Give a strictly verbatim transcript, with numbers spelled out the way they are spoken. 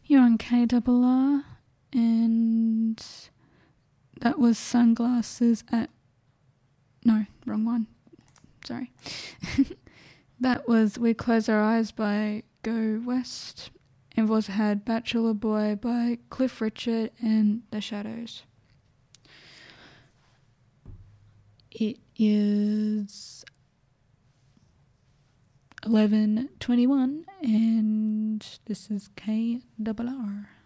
You're on K R R, and that was Sunglasses at... No, wrong one. Sorry. That was We Close Our Eyes by Go West. And we've also had Bachelor Boy by Cliff Richard and The Shadows. It is eleven twenty-one and this is K R R.